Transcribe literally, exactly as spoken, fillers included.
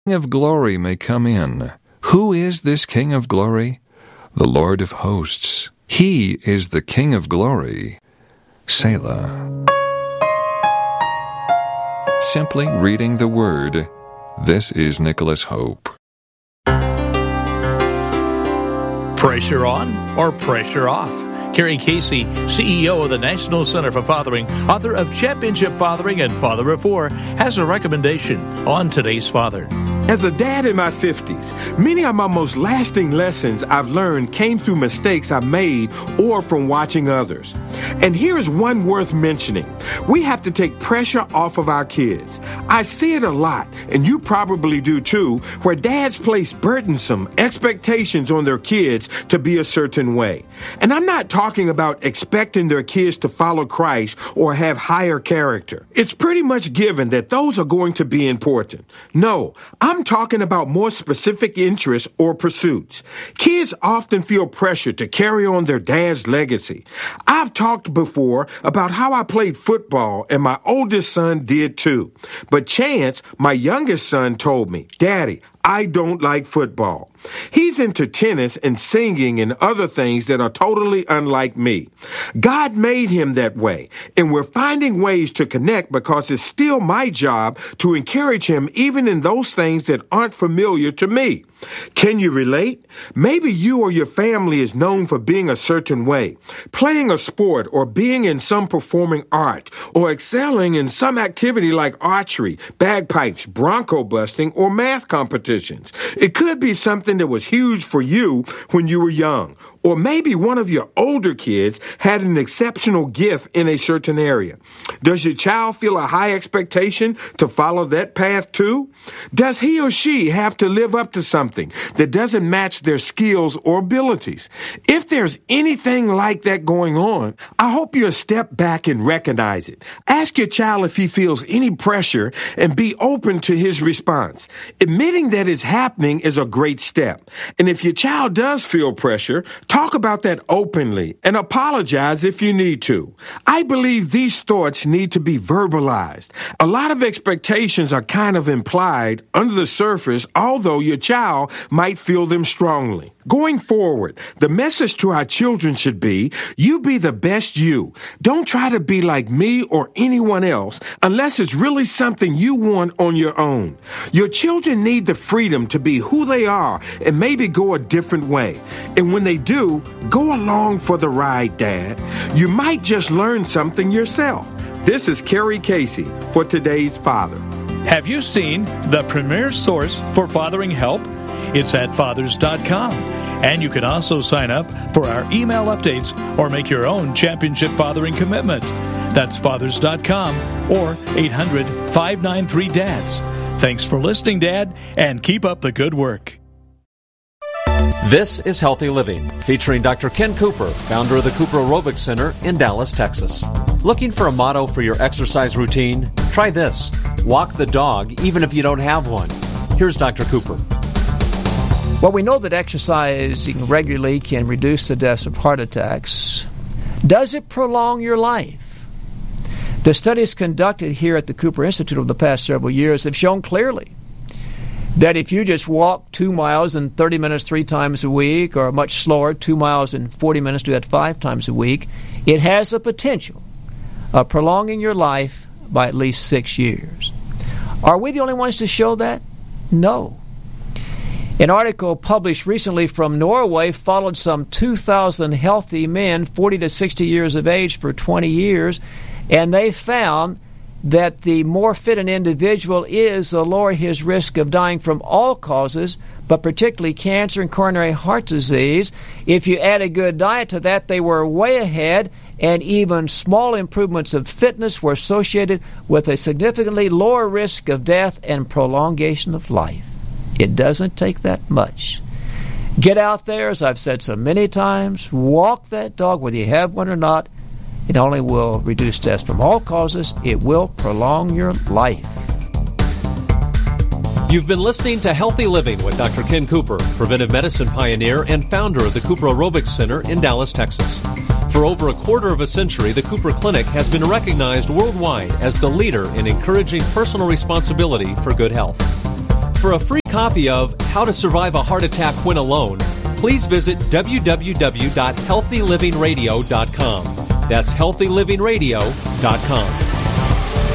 King of glory may come in. Who is this King of glory? The Lord of hosts. He is the King of glory. Selah. Simply reading the Word. This is Nicholas Hope. Pressure on or pressure off? Kerry Casey, C E O of the National Center for Fathering, author of Championship Fathering and Father of Four, has a recommendation on today's father. As a dad in my fifties, many of my most lasting lessons I've learned came through mistakes I made or from watching others. And here is one worth mentioning. We have to take pressure off of our kids. I see it a lot, and you probably do too, where dads place burdensome expectations on their kids to be a certain way. And I'm not talking about expecting their kids to follow Christ or have higher character. It's pretty much given that those are going to be important. No, I'm talking about more specific interests or pursuits. Kids often feel pressure to carry on their dad's legacy. I've talked before about how I played football and my oldest son did too. But Chance, my youngest son, told me, "Daddy, I don't like football." He's into tennis and singing and other things that are totally unlike me. God made him that way, and we're finding ways to connect because it's still my job to encourage him even in those things that aren't familiar to me. Can you relate? Maybe you or your family is known for being a certain way, playing a sport or being in some performing art, or excelling in some activity like archery, bagpipes, bronco busting, or math competitions. It could be something that was huge for you when you were young. Or maybe one of your older kids had an exceptional gift in a certain area. Does your child feel a high expectation to follow that path too? Does he or she have to live up to something that doesn't match their skills or abilities? If there's anything like that going on, I hope you'll step back and recognize it. Ask your child if he feels any pressure and be open to his response. Admitting that it's happening is a great step. And if your child does feel pressure, talk about that openly and apologize if you need to. I believe these thoughts need to be verbalized. A lot of expectations are kind of implied under the surface, although your child might feel them strongly. Going forward, the message to our children should be, you be the best you. Don't try to be like me or anyone else unless it's really something you want on your own. Your children need the freedom to be who they are and maybe go a different way. And when they do, go along for the ride, Dad. You might just learn something yourself. This is Kerry Casey for Today's Father. Have you seen the premier source for fathering help? It's at fathers dot com. And you can also sign up for our email updates or make your own championship fathering commitment. That's fathers dot com or eight hundred, five nine three, D A D S. Thanks for listening, Dad, and keep up the good work. This is Healthy Living, featuring Doctor Ken Cooper, founder of the Cooper Aerobics Center in Dallas, Texas. Looking for a motto for your exercise routine? Try this. Walk the dog even if you don't have one. Here's Doctor Cooper. Well, we know that exercising regularly can reduce the deaths of heart attacks. Does it prolong your life? The studies conducted here at the Cooper Institute over the past several years have shown clearly that if you just walk two miles in thirty minutes three times a week, or much slower, two miles in forty minutes, do that five times a week, it has the potential of prolonging your life by at least six years. Are we the only ones to show that? No. An article published recently from Norway followed some two thousand healthy men, forty to sixty years of age, for twenty years, and they found that the more fit an individual is, the lower his risk of dying from all causes, but particularly cancer and coronary heart disease. If you add a good diet to that, they were way ahead, and even small improvements of fitness were associated with a significantly lower risk of death and prolongation of life. It doesn't take that much. Get out there, as I've said so many times, walk that dog, whether you have one or not. It only will reduce deaths from all causes. It will prolong your life. You've been listening to Healthy Living with Doctor Ken Cooper, preventive medicine pioneer and founder of the Cooper Aerobics Center in Dallas, Texas. For over a quarter of a century, the Cooper Clinic has been recognized worldwide as the leader in encouraging personal responsibility for good health. For a free copy of How to Survive a Heart Attack When Alone, please visit w w w dot healthy living radio dot com. That's healthy living radio dot com.